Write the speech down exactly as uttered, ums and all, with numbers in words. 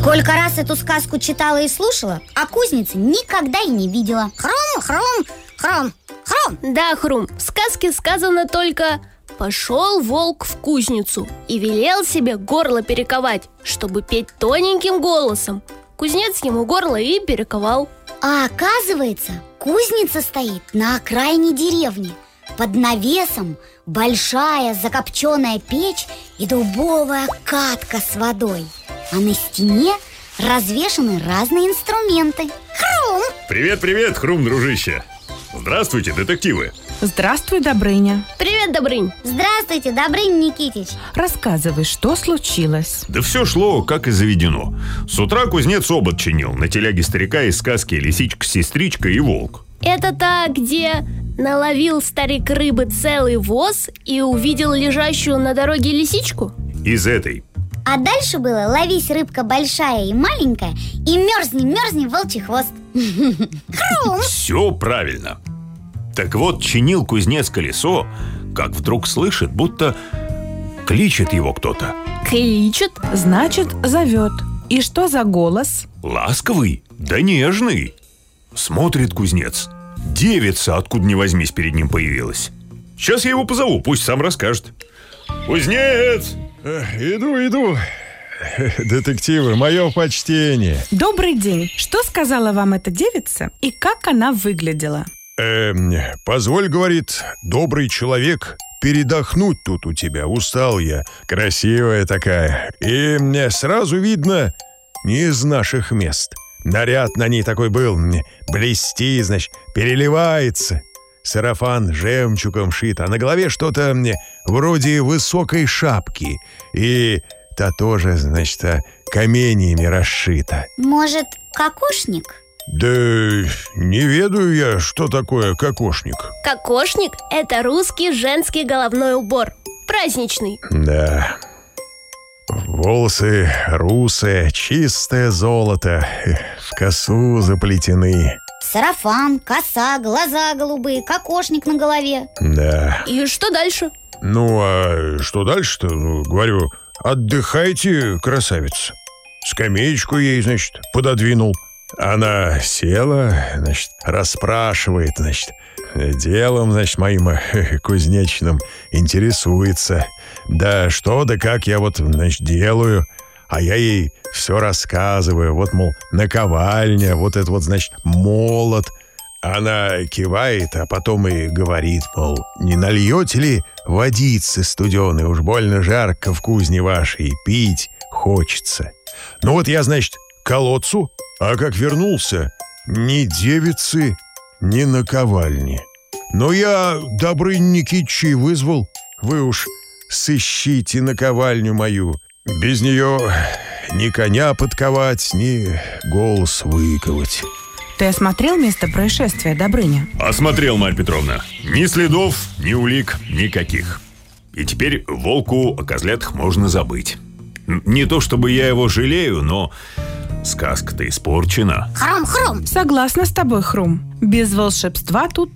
Сколько раз эту сказку читала и слушала, а кузницы никогда и не видела. Хрум, хрум, хрум, хрум. Да, Хрум, в сказке сказано только: пошел волк в кузницу и велел себе горло перековать, чтобы петь тоненьким голосом. Кузнец ему горло и перековал. А оказывается, кузница стоит на окраине деревни. Под навесом большая закопченная печь и дубовая катка с водой. А на стене развешаны разные инструменты. Хрум! Привет-привет, Хрум, дружище. Здравствуйте, детективы. Здравствуй, Добрыня. Привет, Добрынь. Здравствуйте, Добрынь Никитич. Рассказывай, что случилось? Да все шло, как и заведено. С утра кузнец обод чинил на телеге старика из сказки «Лисичка-сестричка и волк». Это та, где наловил старик рыбы целый воз и увидел лежащую на дороге лисичку? Из этой. А дальше было: ловись, рыбка большая и маленькая, и мерзни, мерзни, волчий хвост. Хрум! Все правильно. Так вот, чинил кузнец колесо, как вдруг слышит, будто кличет его кто-то. Кличет? Значит, зовет. И что за голос? Ласковый, да нежный. Смотрит кузнец. Девица, откуда ни возьмись, перед ним появилась. Сейчас я его позову, пусть сам расскажет. Кузнец! Иду, иду. Детективы, мое почтение. Добрый день. Что сказала вам эта девица и как она выглядела? Эм, позволь, говорит, добрый человек, передохнуть тут у тебя. Устал я. Красивая такая. И мне сразу видно, не из наших мест. Наряд на ней такой был, блестит, значит, переливается. Сарафан жемчугом шит, а на голове что-то вроде высокой шапки. И та тоже, значит, каменьями расшита. Может, кокошник? Да не ведаю я, что такое кокошник. Кокошник – это русский женский головной убор. Праздничный. Да. Волосы русые, чистое золото, в косу заплетены. Сарафан, коса, глаза голубые, кокошник на голове. Да. И что дальше? Ну, а что дальше-то? Ну, говорю, отдыхайте, красавица. Скамеечку ей, значит, пододвинул. Она села, значит, расспрашивает, значит, делом, значит, моим кузнечным интересуется. Да что, да как я вот, значит, делаю. А я ей все рассказываю. Вот, мол, наковальня, вот это вот, значит, молот. Она кивает, а потом и говорит, мол, не нальете ли водицы студеной? Уж больно жарко в кузне вашей, пить хочется. Ну вот я, значит, к колодцу, а как вернулся, ни девицы, ни наковальни. Но я Добрыню Никитича вызвал. Вы уж сыщите наковальню мою. Без нее ни коня подковать, ни голос выковать. Ты осмотрел место происшествия, Добрыня? Осмотрел, Марья Петровна. Ни следов, ни улик, никаких. И теперь волку о козлятах можно забыть. Не то чтобы я его жалею, но сказка-то испорчена. Хрум-хрум! Согласна с тобой, Хрум. Без волшебства тут